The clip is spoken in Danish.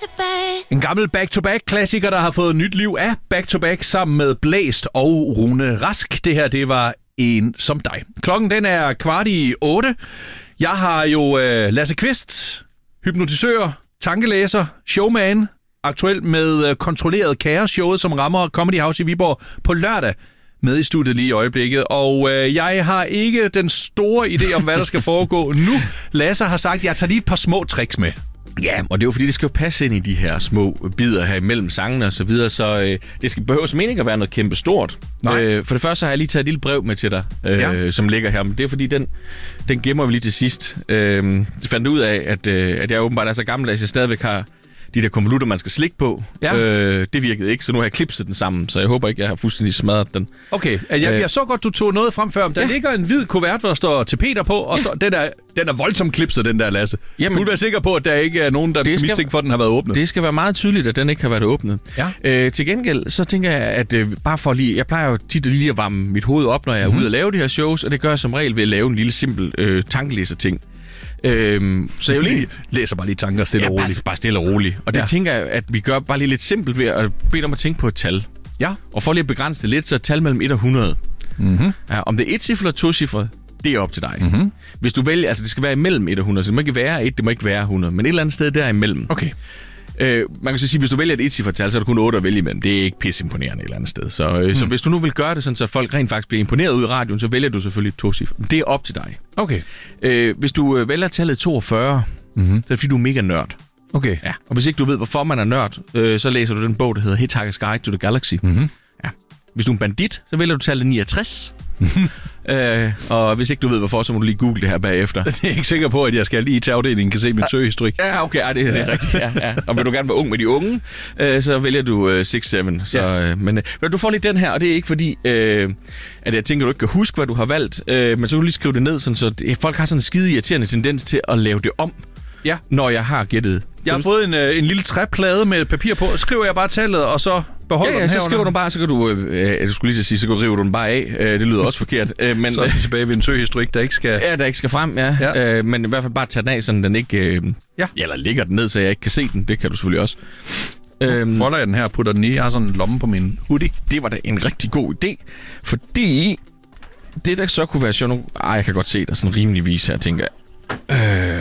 En gammel back-to-back-klassiker, der har fået nyt liv af back-to-back sammen med Blæst og Rune Rask. Det her, det var En som dig. Klokken, den er 7:15. Jeg har jo Lasse Kvist, hypnotisør, tankelæser, showman, aktuel med Kontrolleret Kaos-showet, som rammer Comedy House i Viborg på lørdag, med i studiet lige i øjeblikket. Og jeg har ikke den store idé om, hvad der skal foregå nu. Lasse har sagt, at jeg tager lige et par små tricks med. Ja, og det er jo fordi, det skal jo passe ind i de her små bidder her imellem sangene og så videre, så det skal behøves mening at være noget kæmpe stort. For det første så har jeg lige taget et lille brev med til dig, som ligger her, men det er fordi, den gemmer vi lige til sidst. Jeg fandt ud af, at jeg åbenbart er så gammel, at jeg stadigvæk har de der konvolutter, man skal slikke på. Ja. Det virkede ikke, så nu har jeg klipset den sammen, så jeg håber ikke, jeg har fuldstændig smadret den. Okay, jeg så godt, du tog noget frem før. Der ligger en hvid kuvert, hvor der står til Peter på, og så, den er voldsomt klipset, den der, Lasse. Jamen, du vil være sikker på, at der ikke er nogen, der kan mistænke for, at den har været åbnet. Det skal være meget tydeligt, at den ikke har været åbnet. Ja. Til gengæld, så tænker jeg, at bare for lige... Jeg plejer jo tit lige at varme mit hoved op, når jeg er ude og lave de her shows, og det gør jeg som regel ved at lave en lille simpel tankelæser-ting. Så jeg lige læser bare lige tanker stille og roligt. Bare stille og roligt. Og det tænker jeg, at vi gør bare lige lidt simpelt ved at bede om at tænke på et tal. Ja. Og for lige at begrænse det lidt, så er et tal mellem 1 og 100. Mm-hmm. Ja, om det er 1-cifret eller 2-cifret, det er op til dig. Mm-hmm. Hvis du vælger, altså det skal være imellem 1 og 100, så det må ikke være 1, det må ikke være 100, men et eller andet sted derimellem. Okay. Man kan så sige, hvis du vælger et 1-cifret tal, så er der kun 8 at vælge imellem. Det er ikke pisseimponerende et eller andet sted. Så hvis du nu vil gøre det sådan, så folk rent faktisk bliver imponeret ud i radioen, så vælger du selvfølgelig et 2-cifret. Det er op til dig. Okay. Hvis du vælger tallet 42, så er det fordi, du er mega nørd. Okay. Ja. Og hvis ikke du ved, hvorfor man er nørd, så læser du den bog, der hedder Hitchhiker's Guide to the Galaxy. Mm-hmm. Ja. Hvis du er en bandit, så vælger du tallet 69. Og hvis ikke du ved hvorfor, så må du lige google det her bagefter. Jeg er ikke sikker på, at jeg skal lige til afdelingen kan se min søgehistorik. Ja, okay, det er rigtigt. Ja. Og vil du gerne være ung med de unge, så vælger du 6-7. Så, men du får lige den her, og det er ikke fordi, at jeg tænker, du ikke kan huske, hvad du har valgt, men så kan du lige skrive det ned, sådan, så folk har sådan en skide irriterende tendens til at lave det om, når jeg har gættet. Jeg har fået en lille træplade med papir på. Skriver jeg bare tallet, og så beholder den her. Så skriver du bare, så kan du... jeg skulle lige til at sige, så kan du rive den bare af. Det lyder også forkert. Men, så er vi tilbage ved en søgehistorik, der ikke skal... Ja, der ikke skal frem, ja. Men i hvert fald bare tage den af, så den ikke... Eller ligger den ned, så jeg ikke kan se den. Det kan du selvfølgelig også. Folder jeg den her og putter den i. Jeg har sådan en lomme på min hoodie. Det var da en rigtig god idé, fordi... Det, der så kunne være sjovt nu... jeg kan godt se dig sådan rimelig vis her, tænker jeg.